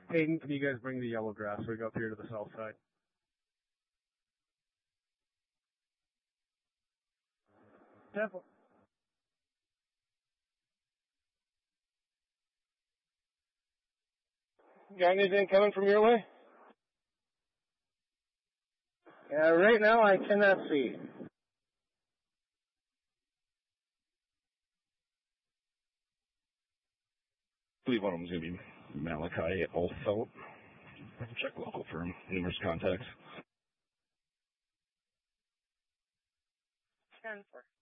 Hayden, can you guys bring the yellow grass? We go up here to the south side. Definitely. Got anything coming from your way? Yeah, right now I cannot see. I believe one of them is going to be Malachi Alfelt. Check local firm, numerous contacts. 10-4.